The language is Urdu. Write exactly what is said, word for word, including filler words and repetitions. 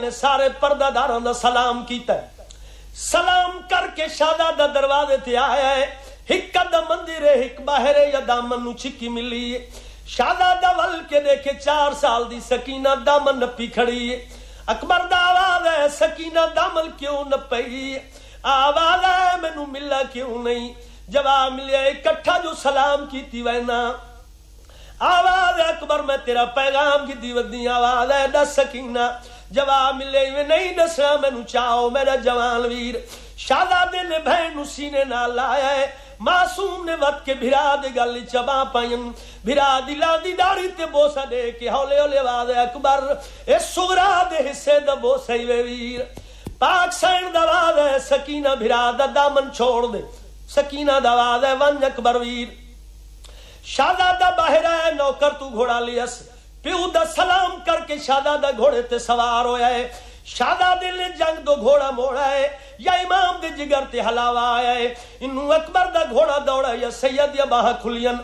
نے سارے پردہ داراں دا سلام کیتا ہے. سلام کر کے شہزادہ دروازے تے آیا ہے. ایک قدم اندر ہے ایک باہر ہے, یا دامن نو چھکی ملی ہے. شہزادہ ول کے دیکھے چار سال دی سکینہ دامن نپی کھڑی ہے. اکبر دا آواز ہے, سکینہ دامن کیوں نپی؟ آواز ہے, مینوں ملا کیوں نہیں؟ جواب ملیا اکٹھا جو سلام کیتی وینا. آواز ہے اکبر میں تیرا پیغام کی دی ودی. آواز ہے دس سکینہ. جواب ملے میں نہیں دسنا, مینوں چاہو میرا جوان ویر. شہزادے نے بہن نو سینے نال لایا ہے. معصوم نے وقت کے بھرا دے گل چبا پائن. بھرا دی لاندی داڑھی تے بوسا دے کے ہولے ہولے آواز ہے اکبر اے سغرا دے حصے دا بوسا ہی وے ویر. پاک سین دا آواز ہے سکینہ بھرا دا دامن چھوڑ دے. سکینہ دا آواز ہے ون اکبر ویر. شہزادہ باہر ہے, نوکر تو گھوڑا لیس. پیو دا سلام کر کے شہزادہ گھوڑے تے سوار ہویا ہے. شہزادے نے جنگ دو گھوڑا موڑا ہے, یا امام دے جگر تے حلاوہ آیا ہے. انہوں اکبر دا گھوڑا دوڑا یا سید یا باہ کھلین